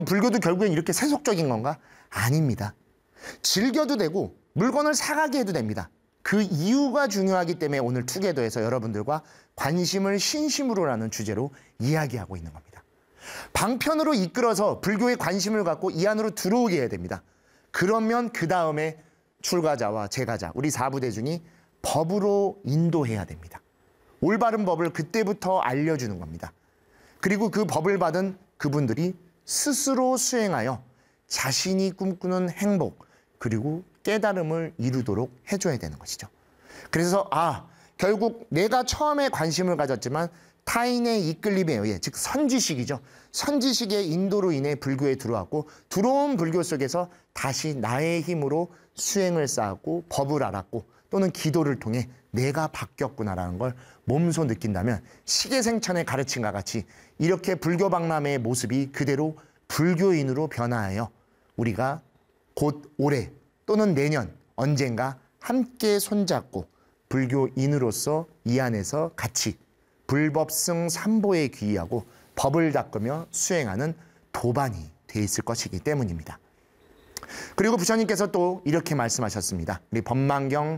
불교도 결국엔 이렇게 세속적인 건가? 아닙니다. 즐겨도 되고 물건을 사가게 해도 됩니다. 그 이유가 중요하기 때문에 오늘 투게더에서 여러분들과 관심을 신심으로라는 주제로 이야기하고 있는 겁니다. 방편으로 이끌어서 불교에 관심을 갖고 이 안으로 들어오게 해야 됩니다. 그러면 그 다음에 출가자와 제가자, 우리 사부대중이 법으로 인도해야 됩니다. 올바른 법을 그때부터 알려주는 겁니다. 그리고 그 법을 받은 그분들이 스스로 수행하여 자신이 꿈꾸는 행복 그리고 깨달음을 이루도록 해줘야 되는 것이죠. 그래서 결국 내가 처음에 관심을 가졌지만 타인의 이끌림에 의해, 즉 선지식이죠. 선지식의 인도로 인해 불교에 들어왔고 들어온 불교 속에서 다시 나의 힘으로 수행을 쌓았고 법을 알았고 또는 기도를 통해 내가 바뀌었구나라는 걸 몸소 느낀다면 시계생천의 가르침과 같이 이렇게 불교 박람회의 모습이 그대로 불교인으로 변화하여 우리가 곧 올해 또는 내년 언젠가 함께 손잡고 불교인으로서 이 안에서 같이 불법승 삼보에 귀의하고 법을 닦으며 수행하는 도반이 돼 있을 것이기 때문입니다. 그리고 부처님께서 또 이렇게 말씀하셨습니다. 우리 법망경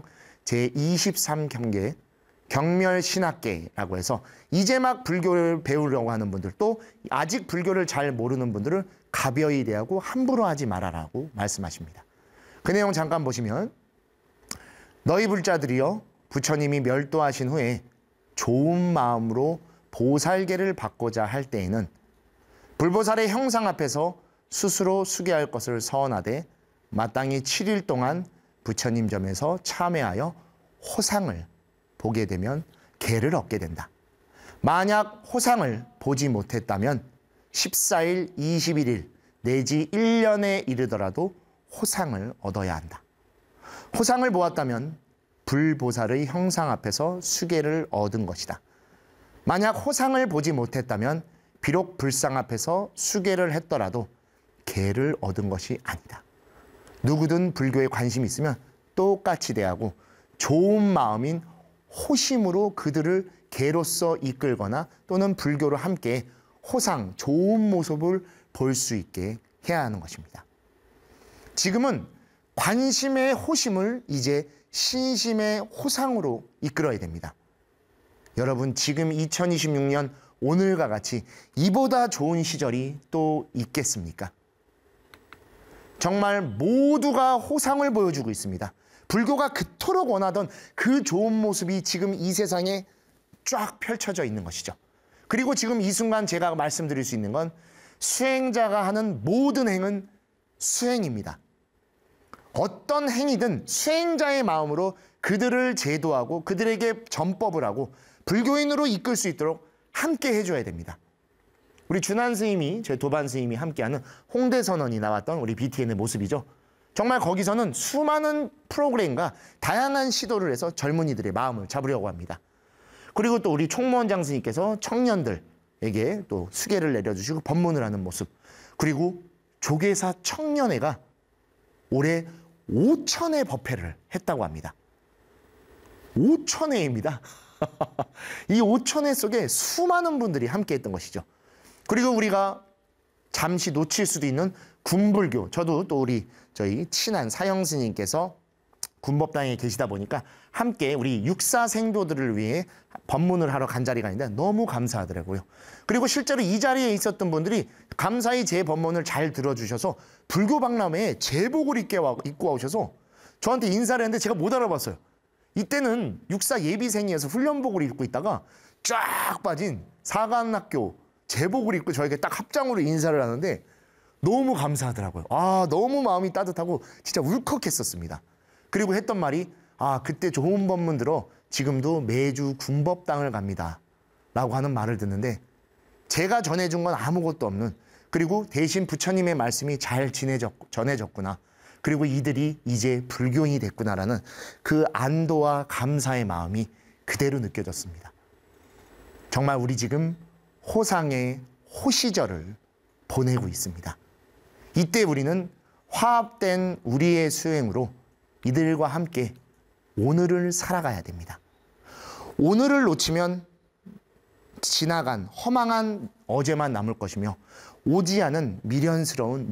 제23경계 경멸신학계라고 해서 이제 막 불교를 배우려고 하는 분들 또 아직 불교를 잘 모르는 분들을 가벼이 대하고 함부로 하지 말아라고 말씀하십니다. 그 내용 잠깐 보시면 너희 불자들이여 부처님이 멸도하신 후에 좋은 마음으로 보살계를 받고자 할 때에는 불보살의 형상 앞에서 스스로 수계할 것을 서원하되 마땅히 7일 동안 부처님 점에서 참회하여 호상을 보게 되면 계를 얻게 된다. 만약 호상을 보지 못했다면 14일, 21일 내지 1년에 이르더라도 호상을 얻어야 한다. 호상을 보았다면 불보살의 형상 앞에서 수계를 얻은 것이다. 만약 호상을 보지 못했다면 비록 불상 앞에서 수계를 했더라도 계를 얻은 것이 아니다. 누구든 불교에 관심이 있으면 똑같이 대하고 좋은 마음인 호심으로 그들을 계로서 이끌거나 또는 불교로 함께 호상, 좋은 모습을 볼 수 있게 해야 하는 것입니다. 지금은 관심의 호심을 이제 신심의 호상으로 이끌어야 됩니다. 여러분, 지금 2026년 오늘과 같이 이보다 좋은 시절이 또 있겠습니까? 정말 모두가 호상을 보여주고 있습니다. 불교가 그토록 원하던 그 좋은 모습이 지금 이 세상에 쫙 펼쳐져 있는 것이죠. 그리고 지금 이 순간 제가 말씀드릴 수 있는 건 수행자가 하는 모든 행은 수행입니다. 어떤 행위든 수행자의 마음으로 그들을 제도하고 그들에게 전법을 하고 불교인으로 이끌 수 있도록 함께 해줘야 됩니다. 우리 준한 스님이, 제 도반 스님이 함께하는 홍대선언이 나왔던 우리 BTN의 모습이죠. 정말 거기서는 수많은 프로그램과 다양한 시도를 해서 젊은이들의 마음을 잡으려고 합니다. 그리고 또 우리 총무원장 스님께서 청년들에게 또 수계를 내려주시고 법문을 하는 모습. 그리고 조계사 청년회가 올해 5,000회 법회를 했다고 합니다. 5,000회입니다. 이 5,000회 속에 수많은 분들이 함께 했던 것이죠. 그리고 우리가 잠시 놓칠 수도 있는 군불교. 저도 또 저희 친한 사형 스님께서 군법당에 계시다 보니까 함께 우리 육사생도들을 위해 법문을 하러 간 자리가 있는데 너무 감사하더라고요. 그리고 실제로 이 자리에 있었던 분들이 감사히 제 법문을 잘 들어주셔서 불교 박람회에 제복을 입고 오셔서 저한테 인사를 했는데 제가 못 알아봤어요. 이때는 육사 예비생이어서 훈련복을 입고 있다가 쫙 빠진 사관학교 제복을 입고 저에게 딱 합장으로 인사를 하는데 너무 감사하더라고요. 너무 마음이 따뜻하고 진짜 울컥했었습니다. 그리고 했던 말이 그때 좋은 법문 들어 지금도 매주 군법당을 갑니다 라고 하는 말을 듣는데 제가 전해준 건 아무것도 없는, 그리고 대신 부처님의 말씀이 잘 전해졌구나, 그리고 이들이 이제 불교인이 됐구나라는 그 안도와 감사의 마음이 그대로 느껴졌습니다. 정말 우리 지금 호상의 호시절을 보내고 있습니다. 이때 우리는 화합된 우리의 수행으로 이들과 함께 오늘을 살아가야 됩니다. 오늘을 놓치면 지나간 허망한 어제만 남을 것이며 오지 않은 미련스러운